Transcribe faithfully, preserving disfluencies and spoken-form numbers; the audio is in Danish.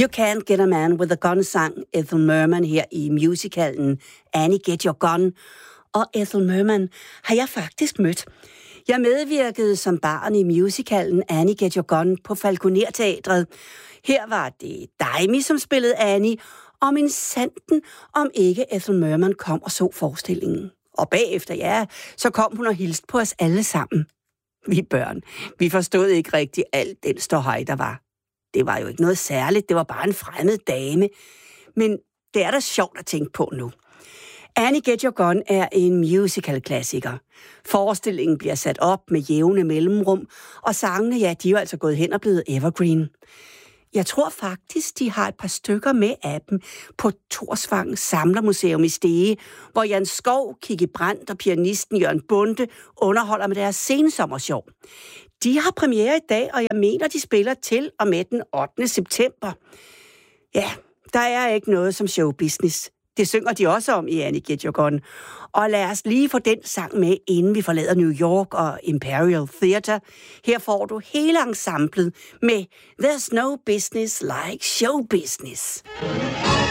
You Can't Get a Man with a Gun sang Ethel Merman her i musicalen Annie Get Your Gun. Og Ethel Merman har jeg faktisk mødt. Jeg medvirkede som barn i musicalen Annie Get Your Gun på Falconer Teatret. Her var det Daimi, som spillede Annie, og min sanden, om ikke Ethel Merman kom og så forestillingen. Og bagefter, ja, så kom hun og hilste på os alle sammen. Vi børn, vi forstod ikke rigtig alt den ståhej, der var. Det var jo ikke noget særligt, det var bare en fremmed dame. Men det er da sjovt at tænke på nu. Annie Get Your Gun er en musical-klassiker. Forestillingen bliver sat op med jævne mellemrum, og sangene, ja, de er jo altså gået hen og blevet evergreen. Jeg tror faktisk, de har et par stykker med af dem på Torsvang Samlermuseum i Stege, hvor Jan Skov, Kikki Brandt og pianisten Jørgen Bonde underholder med deres sensommershow. De har premiere i dag, og jeg mener, de spiller til og med den ottende september. Ja, der er ikke noget som showbusiness. Det synger de også om i Annie Get Your Gun. Og lad os lige få den sang med, inden vi forlader New York og Imperial Theatre. Her får du hele ensemblet med There's No Business Like Show Business.